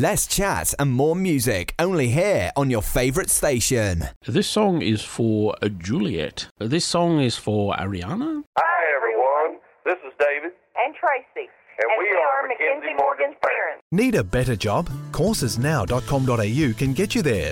Less chat and more music, only here on your favourite station. This song is for Juliet. This song is for Ariana. Hi, everyone. This is David. And Tracy. And we are Mackenzie Morgan's parents. Need a better job? Coursesnow.com.au can get you there.